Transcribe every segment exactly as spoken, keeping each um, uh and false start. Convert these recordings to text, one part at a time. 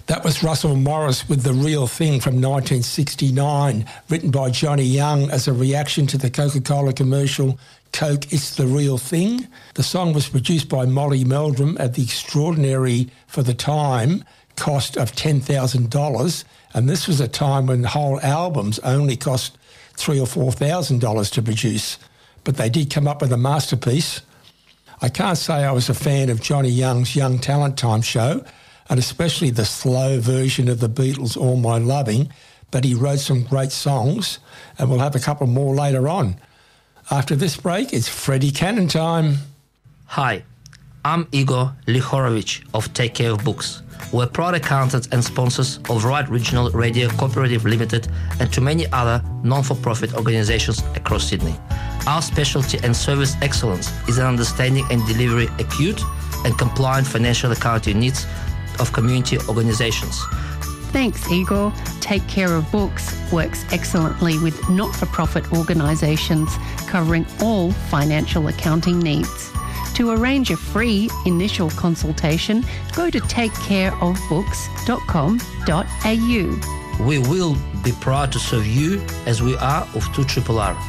That was Russell Morris with The Real Thing from nineteen sixty-nine, written by Johnny Young as a reaction to the Coca-Cola commercial, Coke, It's the Real Thing. The song was produced by Molly Meldrum at the extraordinary, for the time, cost of ten thousand dollars. And this was a time when whole albums only cost three thousand dollars or four thousand dollars to produce. But they did come up with a masterpiece. I can't say I was a fan of Johnny Young's Young Talent Time show, and especially the slow version of the Beatles' All My Loving, but he wrote some great songs, and we'll have a couple more later on. After this break, it's Freddie Cannon time. Hi, I'm Igor Lihorovich of Take Care of Books. We're proud accountants and sponsors of Right Regional Radio Cooperative Limited and to many other non-for-profit organizations across Sydney. Our specialty and service excellence is in understanding and delivering acute and compliant financial accounting needs of community organizations. Thanks, Igor. Take Care of Books works excellently with not-for-profit organisations covering all financial accounting needs. To arrange a free initial consultation, go to take care of books dot com dot a u. We will be proud to serve you as we are of two R R.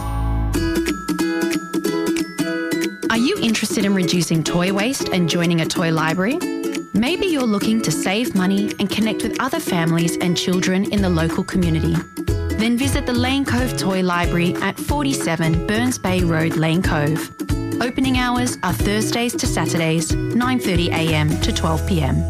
Are you interested in reducing toy waste and joining a toy library? Maybe you're looking to save money and connect with other families and children in the local community. Then visit the Lane Cove Toy Library at forty-seven Burns Bay Road, Lane Cove. Opening hours are Thursdays to Saturdays, nine thirty a m to twelve p m.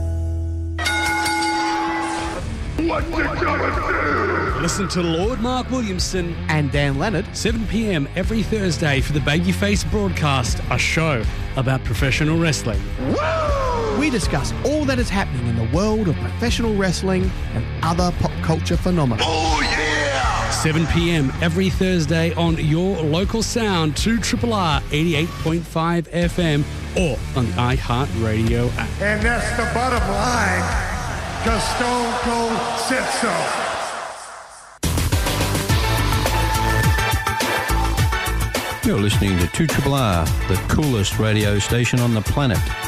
What you gonna do? Listen to Lord Mark Williamson and Dan Leonard, seven p m every Thursday for the Babyface Broadcast, a show about professional wrestling. Woo! We discuss all that is happening in the world of professional wrestling and other pop culture phenomena. Oh, yeah! seven p m every Thursday on your local sound, two R R R eighty-eight point five F M or on the iHeartRadio app. And that's the bottom line, because Stone Cold said so. You're listening to two R R R, the coolest radio station on the planet.